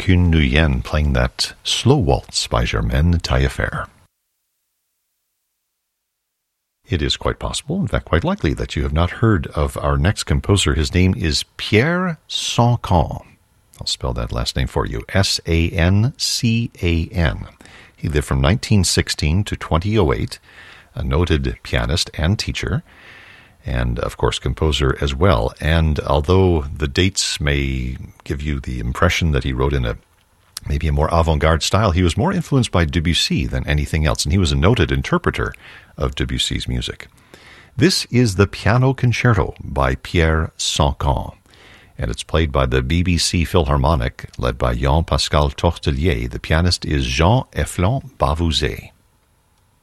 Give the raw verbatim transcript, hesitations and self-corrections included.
Kuhn Nguyen playing that Slow Waltz by Germaine Taillefer. It is quite possible, in fact quite likely, that you have not heard of our next composer. His name is Pierre Sancan. I'll spell that last name for you, S A N C A N. He lived from nineteen sixteen to twenty oh eight, a noted pianist and teacher, and of course composer as well. And although the dates may give you the impression that he wrote in a maybe a more avant-garde style, he was more influenced by Debussy than anything else, and he was a noted interpreter of Debussy's music. This is the Piano Concerto by Pierre Sancan, and it's played by the B B C Philharmonic, led by Jean-Pascal Tortelier. The pianist is Jean Eflon Bavouzet.